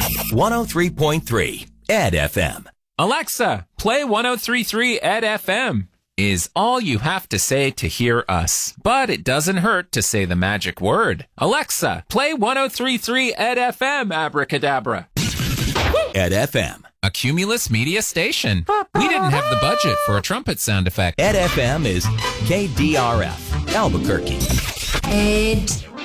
103.3 Ed FM. Alexa, play 103.3 Ed FM is all you have to say to hear us. But it doesn't hurt to say the magic word. Alexa, play 103.3 Ed FM, abracadabra. Ed FM. A Cumulus Media station. We didn't have the budget for a trumpet sound effect. Ed FM is KDRF, Albuquerque. Ed